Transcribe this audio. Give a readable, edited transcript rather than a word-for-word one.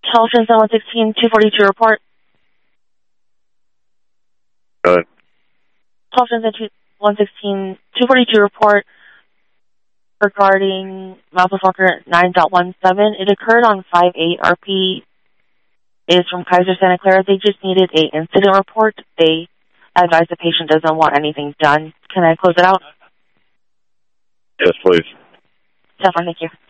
Telephone 116-242 report. Go ahead. Telephone 116-242 report regarding Malpaswalker 9.17. It occurred on 5/8. RP is from Kaiser Santa Clara. They just needed an incident report. They advise the patient doesn't want anything done. Can I close it out? Yes, please. Definitely, thank you.